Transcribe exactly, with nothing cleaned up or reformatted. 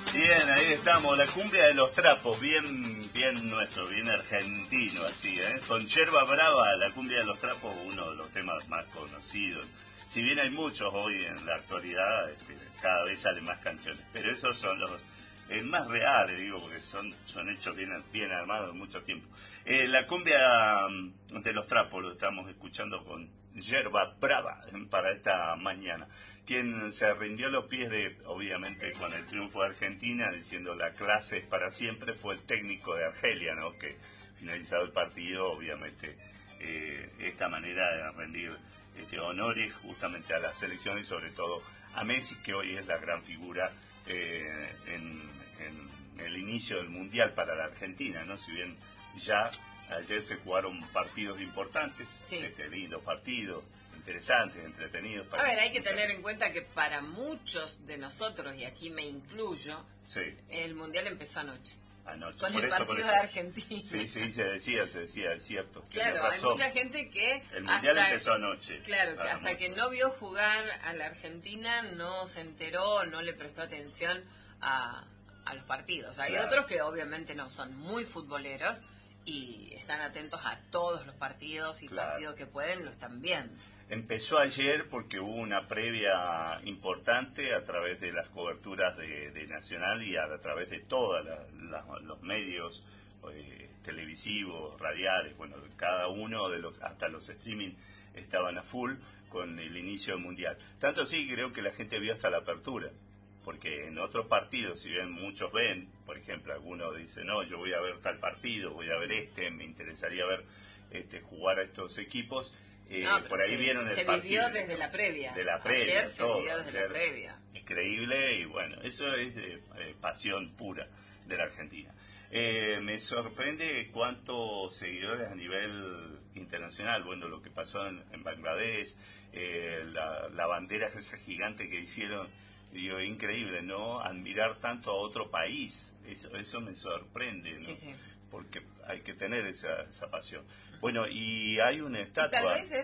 Bien, ahí estamos, la cumbia de los trapos, bien bien nuestro, bien argentino así, ¿eh? Con Yerba Brava, la cumbia de los trapos, uno de los temas más conocidos. Si bien hay muchos hoy en la actualidad, este, cada vez salen más canciones, pero esos son los eh, más reales, digo, porque son son hechos bien, bien armados en mucho tiempo. Eh, la cumbia mm, de los trapos lo estamos escuchando con Yerba Brava para esta mañana. Quien se rindió a los pies de, obviamente, con el triunfo de Argentina, diciendo la clase es para siempre, fue el técnico de Argelia, ¿no? Que finalizado el partido, obviamente, eh, esta manera de rendir este, honores justamente a la selección y sobre todo a Messi, que hoy es la gran figura eh, en, en el inicio del Mundial para la Argentina, ¿no? Si bien ya ayer se jugaron partidos importantes, sí. este, lindos partidos, interesantes, entretenidos. Para a ver, hay que tener en cuenta que para muchos de nosotros, y aquí me incluyo, sí. el Mundial empezó anoche. Anoche. Con por el eso, partido por de Argentina. Sí, sí, se decía, se decía, es cierto. Claro, hay mucha gente que... El Mundial hasta, empezó anoche. Claro, que hasta mucho. que no vio jugar a la Argentina no se enteró, no le prestó atención a, a los partidos. Hay claro. otros que obviamente no son muy futboleros y están atentos a todos los partidos y claro. partidos que pueden lo están viendo. Empezó ayer porque hubo una previa importante a través de las coberturas de, de Nacional y a, a través de todos los medios eh, televisivos, radiales, bueno, cada uno de los, hasta los streaming estaban a full con el inicio del Mundial. Tanto así creo que la gente vio hasta la apertura, porque en otros partidos, si bien muchos ven, por ejemplo, algunos dicen, no, yo voy a ver tal partido, voy a ver este, me interesaría ver este jugar a estos equipos. Eh, no, por ahí se, vieron el se partido. vivió desde la previa. De la previa. Ayer se todo, vivió desde ayer, la previa. Increíble y bueno, eso es eh, eh, pasión pura de la Argentina. Eh, me sorprende cuántos seguidores a nivel internacional. Bueno, lo que pasó en, en Bangladesh, eh, la, la bandera esa gigante que hicieron, digo, increíble, ¿no? Admirar tanto a otro país. Eso, eso me sorprende, ¿no? Sí, sí. Porque hay que tener esa, esa pasión. Bueno, y hay una estatua... Y tal vez